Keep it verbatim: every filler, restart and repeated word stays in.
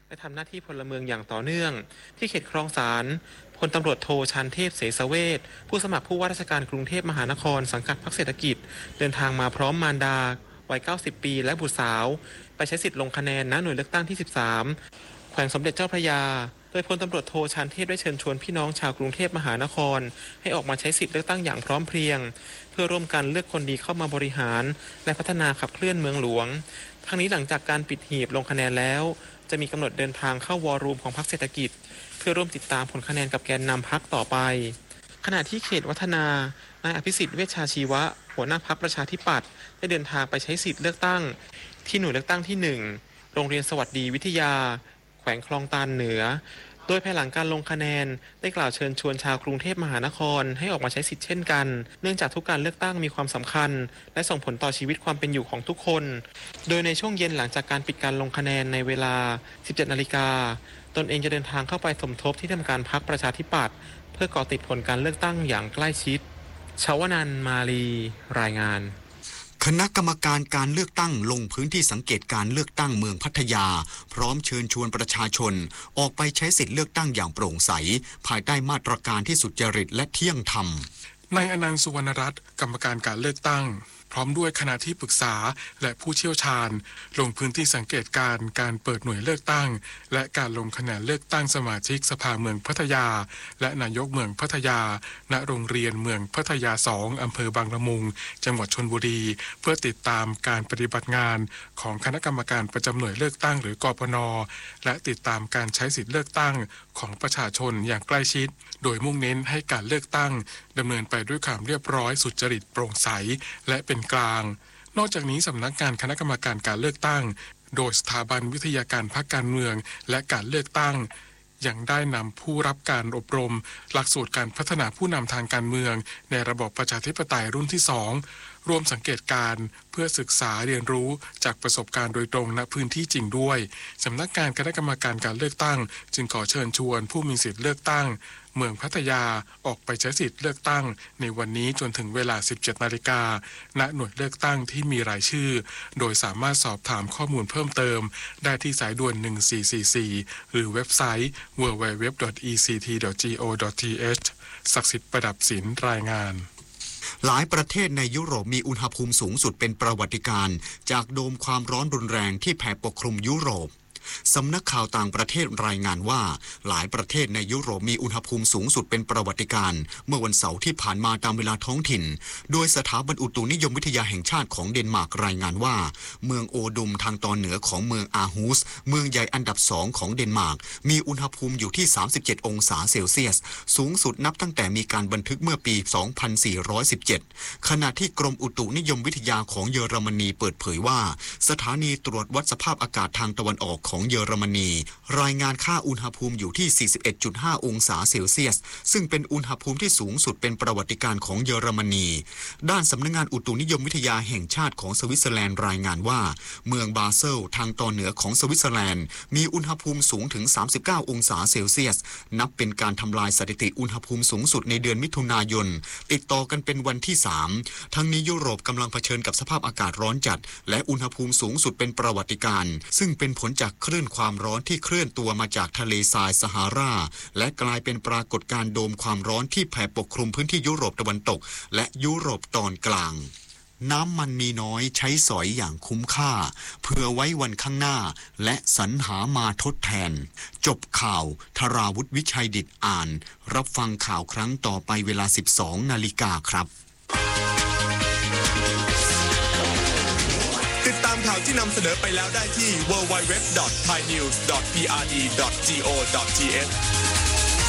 และทำหน้าที่พลเมืองอย่างต่อเนื่องที่เขตคลองสารพลตำรวจโทชันเทพเสสเวชผู้สมัครผู้ว่าราชการกรุงเทพมหานครสังกัดพรรคเศรษฐกิจเดินทางมาพร้อมมารดาวัยเก้าสิบปีและบุตรสาวไปใช้สิทธิ์ลงคะแนนณหน่วยเลือกตั้งที่สิบสามแขวงสมเด็จเจ้าพระยาโดยพลตำรวจโทชันเทพได้เชิญชวนพี่น้องชาวกรุงเทพมหานครให้ออกมาใช้สิทธิ์เลือกตั้งอย่างพร้อมเพรียงเพื่อร่วมกันเลือกคนดีเข้ามาบริหารและพัฒนาขับเคลื่อนเมืองหลวงทั้งนี้หลังจากการปิดหีบลงคะแนนแล้วจะมีกำหนดเดินทางเข้าวอร์รูมของพรรคเศรษฐกิจเพื่อร่วมติดตามผลคะแนนกับแกนนำพรรคต่อไปขณะที่เขตวัฒนานายอภิสิทธิ์เวชชาชีวะหัวหน้าพรรคประชาธิปัตย์ได้เดินทางไปใช้สิทธิ์เลือกตั้งที่หน่วยเลือกตั้งที่หนึ่งโรงเรียนสวัสดีวิทยาแขวงคลองตาลเหนือโดยภายหลังการลงคะแนนได้กล่าวเชิญชวนชาวกรุงเทพมหานครให้ออกมาใช้สิทธิ์เช่นกันเนื่องจากทุกการเลือกตั้งมีความสำคัญและส่งผลต่อชีวิตความเป็นอยู่ของทุกคนโดยในช่วงเย็นหลังจากการปิดการลงคะแนนในเวลา สิบเจ็ดนาฬิกาตนเองจะเดินทางเข้าไปสมทบที่ทำการพรรคประชาธิปัตย์เพื่อก่อติดผลการเลือกตั้งอย่างใกล้ชิดชวนันท์มาลีรายงานคณะกรรมการการเลือกตั้งลงพื้นที่สังเกตการเลือกตั้งเมืองพัทยาพร้อมเชิญชวนประชาชนออกไปใช้สิทธิเลือกตั้งอย่างโปร่งใสภายใต้มาตรการที่สุจริตและเที่ยงธรรมนายอนันต์สุวรรณรัตน์กรรมการการเลือกตั้งพร้อมด้วยคณะที่ปรึกษาและผู้เชี่ยวชาญลงพื้นที่สังเกตการการเปิดหน่วยเลือกตั้งและการลงคะแนนเลือกตั้งสมาชิกสภาเมืองพัทยาและนายกเมืองพัทยาณโรงเรียนเมืองพัทยาสองอำเภอบางละมุงจังหวัดชลบุรีเพื่อติดตามการปฏิบัติงานของคณะกรรมการประจำหน่วยเลือกตั้งหรือกปน.และติดตามการใช้สิทธิเลือกตั้งของประชาชนอย่างใกล้ชิดโดยมุ่งเน้นให้การเลือกตั้งดำเนินไปด้วยความเรียบร้อยสุจริตโปร่งใสและเป็นกลางนอกจากนี้สำนักงานคณะกรรมการการเลือกตั้งโดยสถาบันวิทยาการพรรคการเมืองและการเลือกตั้งยังได้นำผู้รับการอบรมหลักสูตรการพัฒนาผู้นำทางการเมืองในระบอบประชาธิปไตยรุ่นที่สองร่วมสังเกตการเพื่อศึกษาเรียนรู้จากประสบการณ์โดยตรงณพื้นที่จริงด้วยสำนักงานคณะกรรมการการเลือกตั้งจึงขอเชิญชวนผู้มีสิทธิเลือกตั้งเมืองพัทยาออกไปใช้สิทธิเลือกตั้งในวันนี้จนถึงเวลา สิบเจ็ดนาฬิกาณหน่วยเลือกตั้งที่มีรายชื่อโดยสามารถสอบถามข้อมูลเพิ่มเติมได้ที่สายด่วนหนึ่งสี่สี่สี่หรือเว็บไซต์ ดับเบิลยู ดับเบิลยู ดับเบิลยู ดอท อี ซี ที ดอท จี โอ ดอท ที เอช ศักดิ์สิทธิ์ประดับศิลป์รายงานหลายประเทศในยุโรปมีอุณหภูมิสูงสุดเป็นประวัติการณ์จากโดมความร้อนรุนแรงที่แผ่ปกคลุมยุโรปสำนักข่าวต่างประเทศรายงานว่าหลายประเทศในยุโรปมีอุณหภูมิสูงสุดเป็นประวัติการณ์เมื่อวันเสาร์ที่ผ่านมาตามเวลาท้องถิ่นโดยสถาบันอุตุนิยมวิทยาแห่งชาติของเดนมาร์กรายงานว่าเมืองโอดุมทางตอนเหนือของเมืองอาร์ฮูสเมืองใหญ่อันดับสองของเดนมาร์กมีอุณหภูมิอยู่ที่สามสิบเจ็ดองศาเซลเซียสสูงสุดนับตั้งแต่มีการบันทึกเมื่อปี สองพันสี่ร้อยสิบเจ็ด ขณะที่กรมอุตุนิยมวิทยาของเยอรมนีเปิดเผยว่าสถานีตรวจวัดสภาพอากาศทางตะวันออกของเยอรมนีรายงานค่าอุณหภูมิอยู่ที่ สี่สิบเอ็ดจุดห้า องศาเซลเซียสซึ่งเป็นอุณหภูมิที่สูงสุดเป็นประวัติการณ์ของเยอรมนีด้านสำนักงานอุตุนิยมวิทยาแห่งชาติของสวิตเซอร์แลนด์รายงานว่าเมืองบาเซลทางตอนเหนือของสวิตเซอร์แลนด์มีอุณหภูมิสูงถึงสามสิบเก้าองศาเซลเซียสนับเป็นการทำลายสถิติอุณหภูมิสูงสุดในเดือนมิถุนายนติดต่อกันเป็นวันที่สามทั้งนี้ยุโรปกำลังเผชิญกับสภาพอากาศร้อนจัดและอุณหภูมิสูงสุดเป็นประวัติการณ์ซึ่งเป็นผลจากคลื่นความร้อนที่เคลื่อนตัวมาจากทะเลทรายซาฮาราและกลายเป็นปรากฏการณ์โดมความร้อนที่แผ่ปกคลุมพื้นที่ยุโรปตะวันตกและยุโรปตอนกลางน้ำมันมีน้อยใช้สอยอย่างคุ้มค่าเพื่อไว้วันข้างหน้าและสรรหามาทดแทนจบข่าวธราวุฒิวิชัยดิษฐ์อ่านรับฟังข่าวครั้งต่อไปเวลา สิบสองนาฬิกาครับติดตามข่าวที่นำเสนอไปแล้วได้ที่ ดับเบิลยู ดับเบิลยู ดับเบิลยู ดอท ไทยนิวส์ ดอท พี อาร์ ดี ดอท จี โอ ดอท ที เอช